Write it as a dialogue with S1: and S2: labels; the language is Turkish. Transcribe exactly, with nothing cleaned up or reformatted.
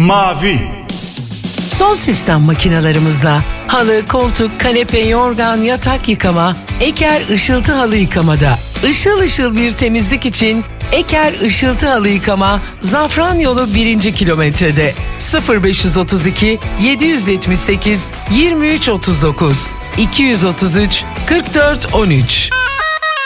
S1: Mavi.
S2: Son sistem makinalarımızla halı, koltuk, kanepe, yorgan, yatak yıkama, Eker Işıltı Halı Yıkamada. Işıl ışıl bir temizlik için Eker Işıltı Halı Yıkama, Zafran Yolu birinci kilometrede. sıfır beş otuz iki yedi yetmiş sekiz yirmi üç otuz dokuz iki otuz üç kırk dört on üç.